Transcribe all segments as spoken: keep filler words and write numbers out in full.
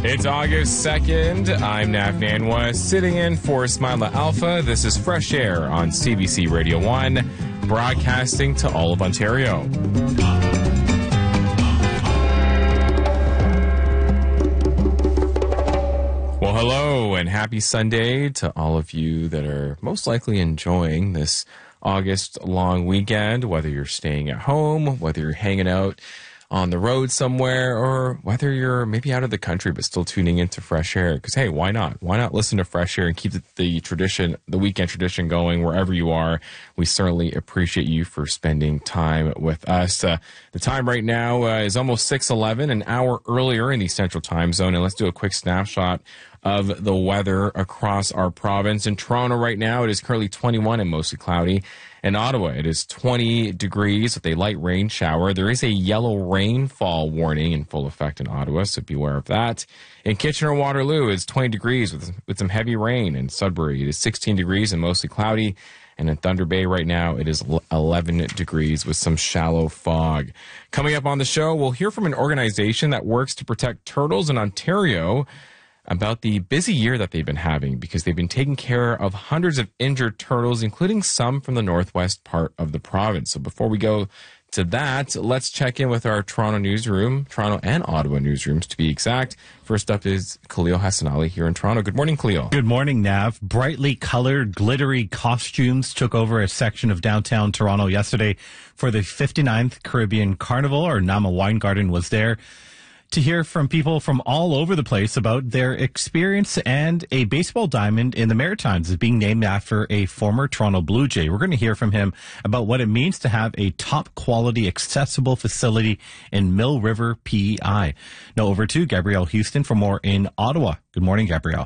It's August second. I'm Nav Nanwa, sitting in for Smila Alpha. This is Fresh Air on C B C Radio one, broadcasting to all of Ontario. Well, hello and happy Sunday to all of you that are most likely enjoying this August long weekend, whether you're staying at home, whether you're hanging out on the road somewhere, or whether you're maybe out of the country but still tuning into Fresh Air. Because, hey, why not? Why not listen to Fresh Air and keep the, the tradition, the weekend tradition going wherever you are? We certainly appreciate you for spending time with us. Uh, the time right now uh, is almost six eleven, an hour earlier in the Central Time Zone. And let's do a quick snapshot of the weather across our province. In Toronto right now, it is currently twenty-one and mostly cloudy. In Ottawa, it is twenty degrees with a light rain shower. There is a yellow rainfall warning in full effect in Ottawa, so be aware of that. In Kitchener-Waterloo, it's twenty degrees with, with some heavy rain. In Sudbury, it is sixteen degrees and mostly cloudy. And in Thunder Bay right now, it is eleven degrees with some shallow fog. Coming up on the show, we'll hear from an organization that works to protect turtles in Ontario about the busy year that they've been having, because they've been taking care of hundreds of injured turtles, including some from the northwest part of the province. So before we go to that, let's check in with our Toronto newsroom, Toronto and Ottawa newsrooms to be exact. First up is Khalil Hassanali here in Toronto. Good morning, Khalil. Good morning, Nav. Brightly colored, glittery costumes took over a section of downtown Toronto yesterday for the fifty-ninth Caribbean Carnival. Our Nama Wine Garden was there to hear from people from all over the place about their experience, and a baseball diamond in the Maritimes is being named after a former Toronto Blue Jay. We're going to hear from him about what it means to have a top quality, accessible facility in Mill River, P E I. Now over to Gabrielle Houston for more in Ottawa. Good morning, Gabrielle.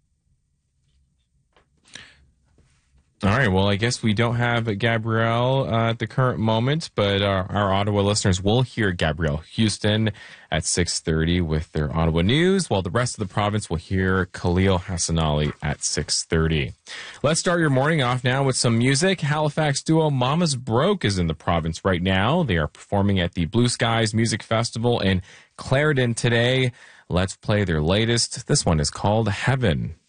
All right, well, I guess we don't have Gabrielle uh, at the current moment, but our, our Ottawa listeners will hear Gabrielle Houston at six thirty with their Ottawa news, while the rest of the province will hear Khalil Hassanali at six thirty. Let's start your morning off now with some music. Halifax duo Mama's Broke is in the province right now. They are performing at the Blue Skies Music Festival in Clarendon today. Let's play their latest. This one is called Heaven.